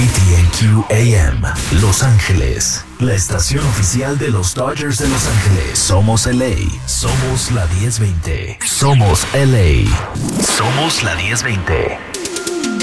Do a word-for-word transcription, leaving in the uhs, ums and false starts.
K T N Q A M, Los Ángeles, la estación oficial de los Dodgers de Los Ángeles. Somos L A, somos la diez veinte. Somos L A, somos la diez veinte.